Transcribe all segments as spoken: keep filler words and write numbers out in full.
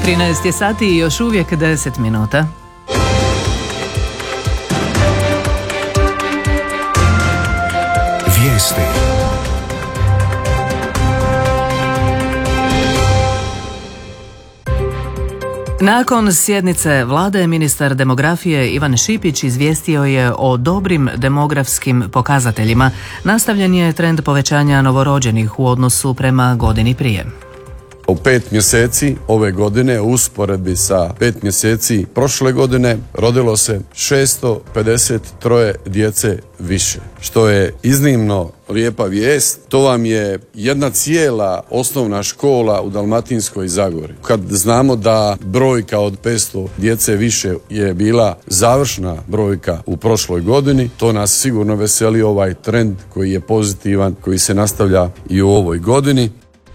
trinaest je sati i još uvijek deset minuta. Vijesti. Nakon sjednice vlade, ministar demografije Ivan Šipić izvijestio je o dobrim demografskim pokazateljima. Nastavljen je trend povećanja novorođenih u odnosu prema godini prije. U pet mjeseci ove godine, u usporedbi sa pet mjeseci prošle godine, rodilo se šesto pedeset tri djece više, što je iznimno lijepa vijest. To vam je jedna cijela osnovna škola u Dalmatinskoj Zagori. Kad znamo da brojka od petsto djece više je bila završna brojka u prošloj godini, to nas sigurno veseli, ovaj trend koji je pozitivan, koji se nastavlja i u ovoj godini.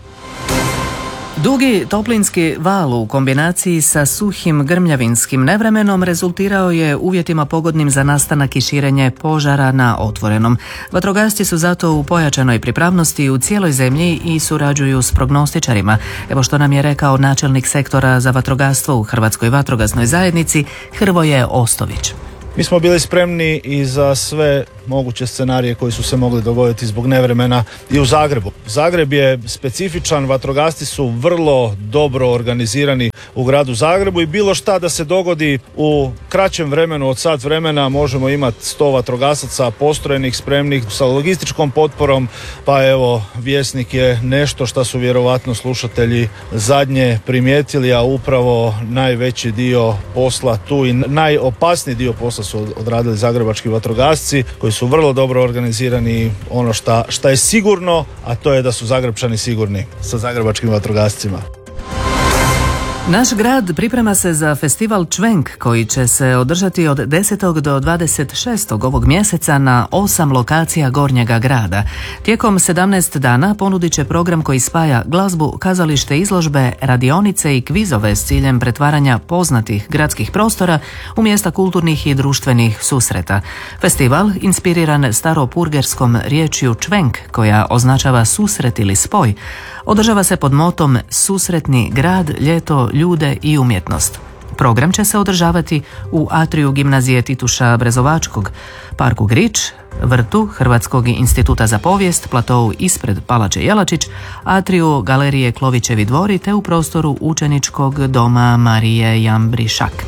Dugi toplinski val u kombinaciji sa suhim grmljavinskim nevremenom rezultirao je uvjetima pogodnim za nastanak i širenje požara na otvorenom. Vatrogasci su zato u pojačanoj pripravnosti u cijeloj zemlji i surađuju s prognostičarima. Evo što nam je rekao načelnik sektora za vatrogastvo u Hrvatskoj vatrogasnoj zajednici Hrvoje Ostović. Mi smo bili spremni i za sve moguće scenarije koji su se mogli dogoditi zbog nevremena i u Zagrebu. Zagreb je specifičan, vatrogasci su vrlo dobro organizirani u gradu Zagrebu i bilo šta da se dogodi u kraćem vremenu od sat vremena možemo imati sto vatrogasaca postrojenih, spremnih sa logističkom potporom, pa evo Vjesnik je nešto što su vjerovatno slušatelji zadnje primijetili, a upravo najveći dio posla tu i najopasniji dio posla su odradili zagrebački vatrogasci koji su vrlo dobro organizirani. Ono šta, šta je sigurno, a to je da su Zagrebčani sigurni sa zagrebačkim vatrogascima. Naš grad priprema se za festival Čvenk koji će se održati od desetog do dvadeset šestog ovog mjeseca na osam lokacija Gornjega grada. Tijekom sedamnaest dana ponudit će program koji spaja glazbu, kazalište, izložbe, radionice i kvizove s ciljem pretvaranja poznatih gradskih prostora u mjesta kulturnih i društvenih susreta. Festival, inspiriran staropurgerskom riječju Čvenk, koja označava susret ili spoj, održava se pod motom Susretni grad, ljeto, ljude i umjetnost. Program će se održavati u atriju gimnazije Tituša Brezovačkog, parku Grič, vrtu Hrvatskog instituta za povijest, platovu ispred Palače Jelačić, atriju galerije Klovićevi dvori te u prostoru učeničkog doma Marije Jambrišak.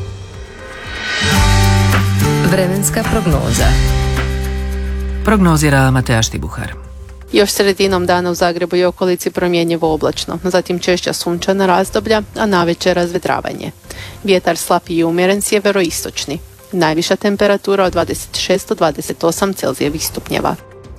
Vremenska prognoza. Prognozira Mateja Štibuhar. Još sredinom dana u Zagrebu i okolici promjenjivo oblačno, zatim češća sunčana razdoblja, a navečer razvedravanje. Vjetar slab i umjeren sjeveroistočni. Najviša temperatura od dvadeset šest do dvadeset osam Celzijevih stupnjeva.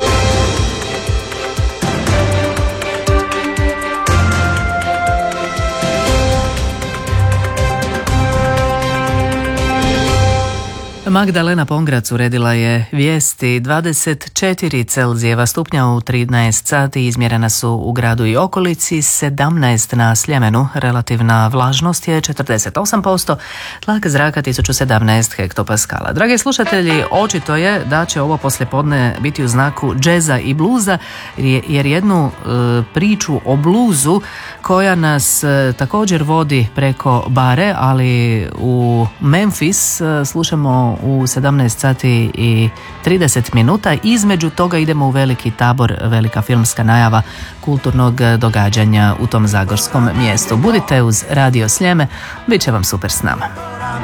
Magdalena Pongrac uredila je vijesti. Dvadeset četiri Celzijeva stupnja u trinaest sati izmjerena su u gradu i okolici, sedamnaest na Sljemenu, relativna vlažnost je četrdeset osam posto, tlak zraka tisuću sedamnaest hektopaskala. Dragi slušatelji, očito je da će ovo poslijepodne biti u znaku džeza i bluza, jer jednu e, priču o bluzu koja nas e, također vodi preko bare, ali u Memphis e, slušamo u sedamnaest sati i trideset minuta. Između toga idemo u Veliki Tabor, velika filmska najava kulturnog događanja u tom zagorskom mjestu. Budite uz Radio Sljeme, bit će vam super s nama.